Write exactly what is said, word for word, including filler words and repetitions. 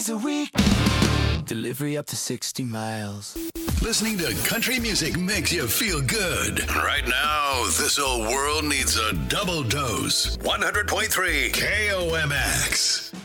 a week. Delivery up to sixty miles. Listening to country music makes you feel good. Right now, this old world needs a double dose. one hundred point three K O M X.